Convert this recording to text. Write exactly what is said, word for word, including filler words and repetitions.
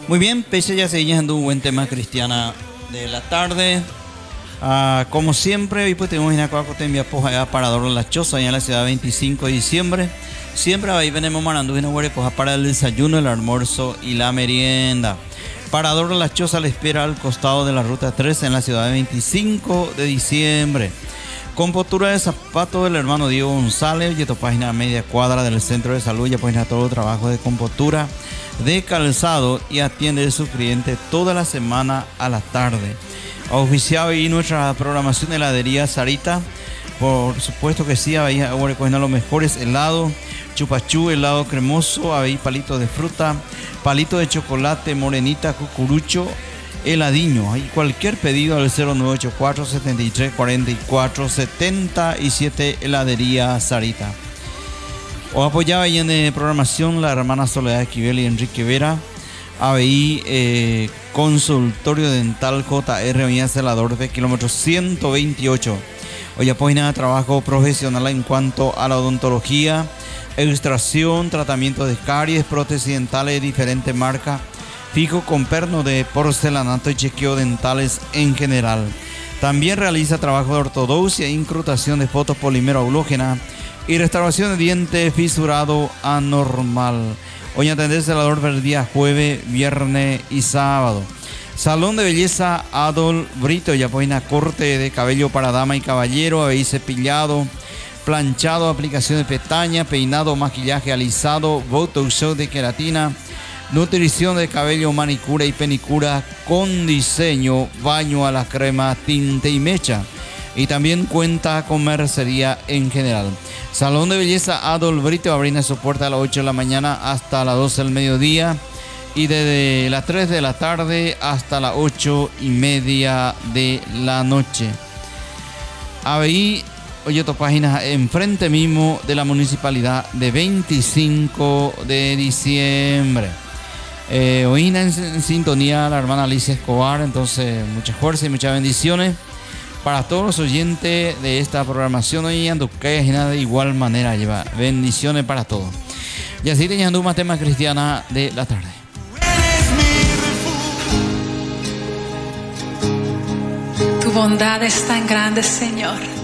Muy bien, pese ya seguimos un buen tema cristiana de la tarde. Ah, como siempre, hoy pues tenemos una cosa que envía poja parador de la choza allá en la ciudad veinticinco de diciembre. Siempre ahí venimos manando una huele poja para el desayuno, el almuerzo y la merienda. Parador de la choza le espera al costado de la ruta tres en la ciudad de veinticinco de diciembre. Compostura de zapato del hermano Diego González, y página media cuadra del centro de salud, ya pues todo el trabajo de compostura de calzado y atiende a su cliente toda la semana a la tarde. Oficiado y nuestra programación de heladería Sarita, por supuesto que sí, ahí ahora cogiendo los mejores helados, chupachú, helado cremoso, ahí palitos de fruta, palito de chocolate, morenita, cucurucho, heladiño. Hay cualquier pedido al cero nueve ocho cuatro, setenta y tres, cuarenta y cuatro, setenta y siete, heladería Sarita. O apoyaba ahí en eh, programación la hermana Soledad Esquivel y Enrique Vera. Ahí eh, consultorio dental J R Avenida Celador de kilómetro ciento veintiocho. Hoy apoya trabajo profesional en cuanto a la odontología, extracción, tratamiento de caries, prótesis dentales de diferentes marcas, fijo con perno de porcelanato y chequeo dentales en general. También realiza trabajo de ortodoncia, incrustación de fotopolímero halógena y restauración de diente fisurado anormal. Hoy atender celador del día jueves, viernes y sábado. Salón de belleza Adol Brito, ya poina corte de cabello para dama y caballero, ahí cepillado, planchado, aplicación de pestaña, peinado, maquillaje alisado, botox de queratina, nutrición de cabello, manicura y penicura con diseño, baño a la crema, tinte y mecha. Y también cuenta con mercería en general. Salón de belleza Adol Brito abre su puerta a las ocho de la mañana hasta las doce del mediodía. Y desde las tres de la tarde hasta las ocho y media de la noche. Ahí, oye, tu página enfrente mismo de la municipalidad de veinticinco de diciembre. Eh, hoy en, en sintonía la hermana Alicia Escobar, entonces mucha fuerza y muchas bendiciones para todos los oyentes de esta programación. Hoy ando que de igual manera lleva bendiciones para todos. Y así teniendo más temas cristiana de la tarde. Tu bondad es tan grande, Señor.